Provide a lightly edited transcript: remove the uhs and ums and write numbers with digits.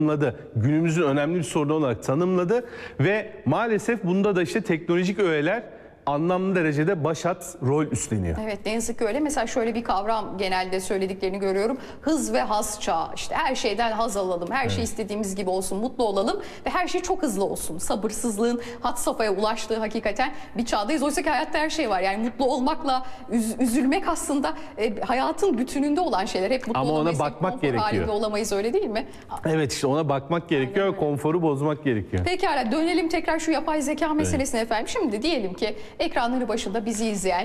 tanımladı. Günümüzün önemli bir sorunu olarak tanımladı ve maalesef bunda da işte teknolojik öğeler anlamlı derecede başat rol üstleniyor. Evet, ne yazık ki öyle. Mesela şöyle bir kavram genelde söylediklerini görüyorum. Hız ve haz çağı. İşte her şeyden haz alalım, her şey istediğimiz gibi olsun, mutlu olalım ve her şey çok hızlı olsun. Sabırsızlığın had safhaya ulaştığı hakikaten bir çağdayız. Oysa ki hayatta her şey var. Yani mutlu olmakla üzülmek aslında hayatın bütününde olan şeyler. Hep mutlu ama ona olamayız, bakmak konfor gerekiyor. halinde olamayız, öyle değil mi? Evet, işte ona bakmak gerekiyor ve konforu bozmak gerekiyor. Pekala, dönelim tekrar şu yapay zeka meselesine efendim. Şimdi diyelim ki ekranları başında bizi izleyen